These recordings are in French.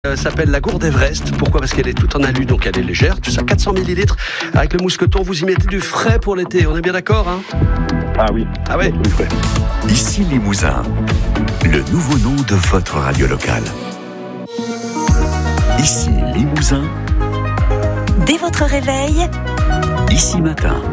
S'appelle la gourde Everest. Pourquoi ? Parce qu'elle est toute en alu, donc elle est légère. Tout ça, 400 millilitres. Avec le mousqueton, vous y mettez du frais pour l'été. On est bien d'accord, hein ? Ah oui. Ah ouais. Ici Limousin, le nouveau nom de votre radio locale. Ici Limousin. Dès votre réveil, Ici Matin.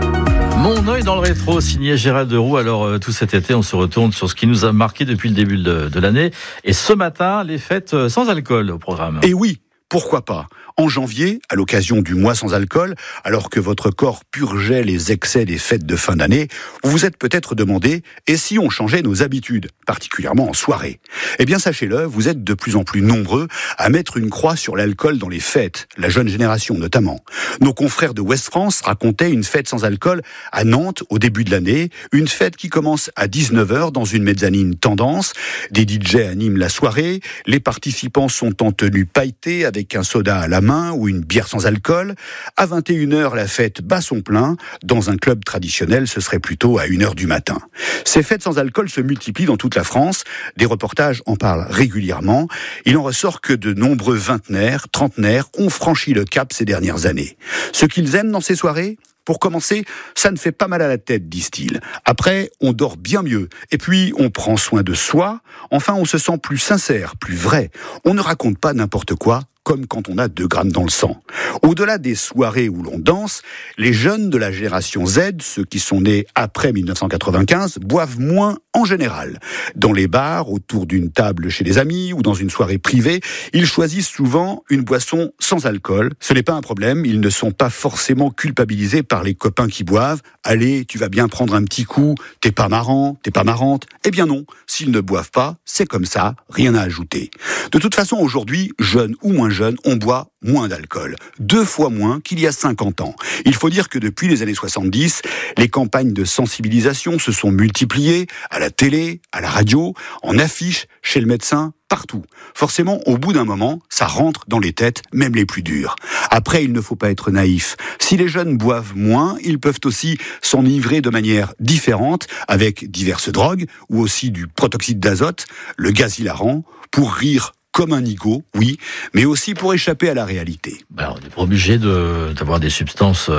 Mon œil dans le rétro, signé Gérald Deroux. Alors, tout cet été, on se retourne sur ce qui nous a marqué depuis le début de l'année. Et ce matin, les fêtes sans alcool au programme. Et oui, pourquoi pas ? En janvier, à l'occasion du mois sans alcool, alors que votre corps purgeait les excès des fêtes de fin d'année, vous vous êtes peut-être demandé « et si on changeait nos habitudes ?» particulièrement en soirée. Eh bien, sachez-le, vous êtes de plus en plus nombreux à mettre une croix sur l'alcool dans les fêtes, la jeune génération notamment. Nos confrères de Ouest France racontaient une fête sans alcool à Nantes au début de l'année, une fête qui commence à 19h dans une mezzanine tendance. Des DJ animent la soirée, les participants sont en tenue pailletée avec un soda à la main ou une bière sans alcool. À 21h, la fête bat son plein. Dans un club traditionnel, ce serait plutôt à 1h du matin. Ces fêtes sans alcool se multiplient dans toute la France. Des reportages en parlent régulièrement. Il en ressort que de nombreux vingtenaires, trentenaires ont franchi le cap ces dernières années. Ce qu'ils aiment dans ces soirées ? Pour commencer, ça ne fait pas mal à la tête, disent-ils. Après, on dort bien mieux. Et puis, on prend soin de soi. Enfin, on se sent plus sincère, plus vrai. On ne raconte pas n'importe quoi, comme quand on a 2 grammes dans le sang. Au-delà des soirées où l'on danse, les jeunes de la génération Z, ceux qui sont nés après 1995, boivent moins en général. Dans les bars, autour d'une table chez des amis ou dans une soirée privée, ils choisissent souvent une boisson sans alcool. Ce n'est pas un problème, ils ne sont pas forcément culpabilisés par les copains qui boivent. Allez, tu vas bien prendre un petit coup, t'es pas marrant, t'es pas marrante. Eh bien non, s'ils ne boivent pas, c'est comme ça, rien à ajouter. De toute façon, aujourd'hui, jeunes ou moins jeunes, on boit moins d'alcool. 2 fois moins qu'il y a 50 ans. Il faut dire que depuis les années 70, les campagnes de sensibilisation se sont multipliées, à la télé, à la radio, en affiches, chez le médecin, partout. Forcément, au bout d'un moment, ça rentre dans les têtes, même les plus dures. Après, il ne faut pas être naïf. Si les jeunes boivent moins, ils peuvent aussi s'enivrer de manière différente, avec diverses drogues, ou aussi du protoxyde d'azote, le gaz hilarant, pour rire comme un nigo, oui, mais aussi pour échapper à la réalité. Alors, on n'est pas obligé d'avoir des substances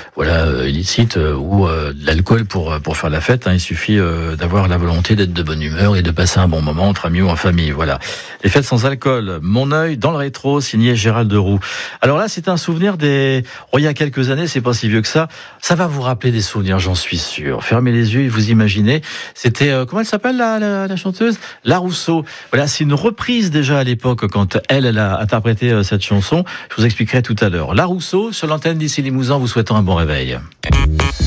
illicites ou de l'alcool pour faire la fête. Il suffit d'avoir la volonté d'être de bonne humeur et de passer un bon moment entre amis ou en famille. Voilà. Les fêtes sans alcool. Mon œil dans le rétro, signé Gérald Deroux. Alors là, c'est un souvenir il y a quelques années, c'est pas si vieux que ça. Ça va vous rappeler des souvenirs, j'en suis sûr. Fermez les yeux et vous imaginez. C'était, comment elle s'appelle la chanteuse ? La Rousseau. Voilà, c'est une reprise déjà à l'époque quand elle a interprété cette chanson. Je vous expliquerai tout à l'heure. La Rousseau, sur l'antenne d'Ici Limousin, vous souhaitant un bon réveil.